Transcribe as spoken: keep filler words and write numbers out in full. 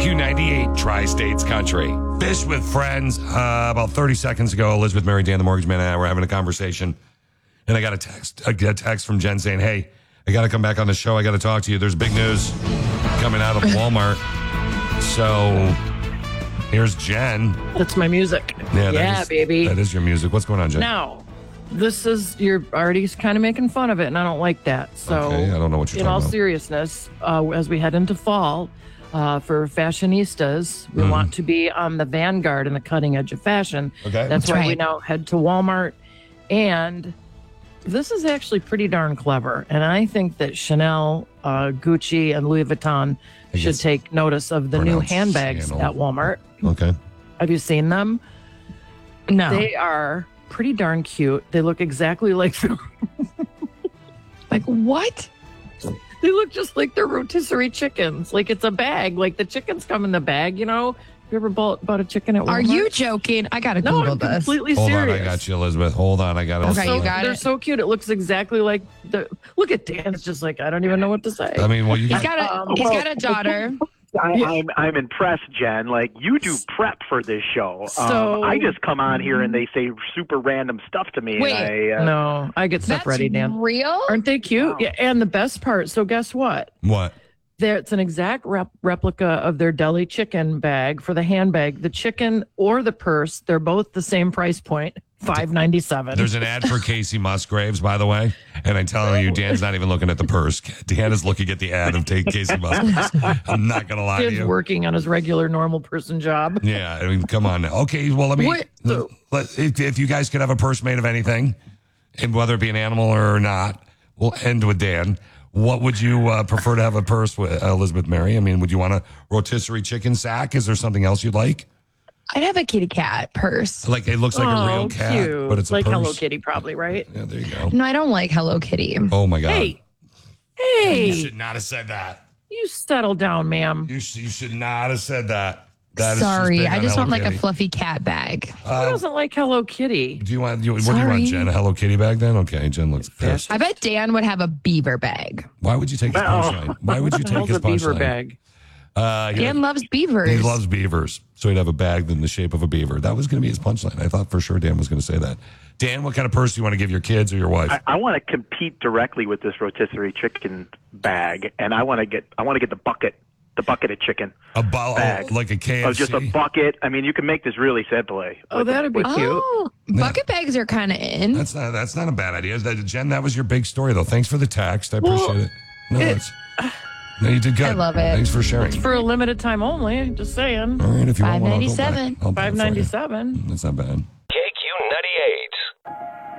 Q ninety-eight, Tri-States Country. Fish with Friends. Uh, about thirty seconds ago, Elizabeth, Mary, Dan, the Mortgage Man, and I were having a conversation. And I got a text, I got a text from Jen saying, hey, I got to come back on the show. I got to talk to you. There's big news coming out of Walmart. So here's Jen. That's my music. Yeah, yeah that is, baby. That is your music. What's going on, Jen? Now, this is, you're already kind of making fun of it, and I don't like that. So, okay, I don't know what you're in talking all about. seriousness, uh, as we head into fall, uh, for fashionistas, we Mhm. want to be on the vanguard and the cutting edge of fashion. Okay. That's, That's why right. we now head to Walmart. And this is actually pretty darn clever. And I think that Chanel, uh, Gucci, and Louis Vuitton I should guess take notice of the new pronounced handbags Chanel. at Walmart. Okay. Have you seen them? No. They are pretty darn cute. They look exactly like the, like, what? they look just like their rotisserie chickens. Like it's a bag. Like the chickens come in the bag, you know? You ever bought, bought a chicken at Walmart? Are you joking? I got to No, Google I'm this. completely Hold serious. on, I got you, Elizabeth. Hold on, I got it. Okay, So, you got they're it. so cute. It looks exactly like the. Look at Dan. It's just like I don't even know what to say. I mean, well, you He's got, got a, Um, he's got a daughter. I, I'm I'm impressed, Jen. Like you do prep for this show. So- um, I just come on here and they say super random stuff to me. Wait. and I, uh, no, I get stuff That's ready, Dan. real? Aren't they cute? Wow. Yeah. And the best part. So guess what? what? There, it's an exact rep- replica of their deli chicken bag for the handbag. The chicken or the purse, they're both the same price point, five ninety seven. There's an ad for Casey Musgraves, by the way. And I'm telling you, Dan's not even looking at the purse. Dan is looking at the ad of take Casey Musgraves. I'm not going to lie to Dan's you. working on his regular normal person job. Yeah, I mean, come on now. Okay, well, let me. What the- Let, if, if you guys could have a purse made of anything, and whether it be an animal or not, we'll end with Dan. What would you uh, prefer to have a purse with, uh, Elizabeth Mary? I mean, would you want a rotisserie chicken sack? Is there something else you'd like? I'd have a kitty cat purse. Like it looks like a real Oh, cat, cute. but it's a like purse. Hello Kitty, probably, right? Yeah, there you go. No, I don't like Hello Kitty. Oh my God. Hey, You hey, should not have said that. you settle down, ma'am. You, sh- you should not have said that. That is Sorry, big I on just Hello want like a Kitty. fluffy cat bag. Who Uh, doesn't like Hello Kitty? do you want? You, what do you want, Sorry. Jen? A Hello Kitty bag then? Okay, Jen looks pissed. I bet Dan would have a beaver bag. Why would you take his Well- punchline? Why would you What the take hell's his a beaver punchline? bag? Uh, yeah, Dan loves beavers. he loves beavers, so he'd have a bag in the shape of a beaver. That was going to be his punchline. I thought for sure Dan was going to say that. Dan, what kind of purse do you want to give your kids or your wife? I, I want to compete directly with this rotisserie chicken bag, and I want to get I want to get the bucket, the bucketed chicken. A bo- bag. like a K F C. Oh, just a bucket. I mean, you can make this really simple. Oh, that'd be cute. Oh, bucket bags are kind of in. That's not. That's not a bad idea. That, Jen, that was your big story, though. Thanks for the text. I appreciate Well, it. No, it- it's, no, you did good. I love it. Thanks for sharing. For a limited time only, just saying. All right, if you want one, I'll go buy it. five ninety-seven. I'll buy it Five for you. ninety seven. That's not bad.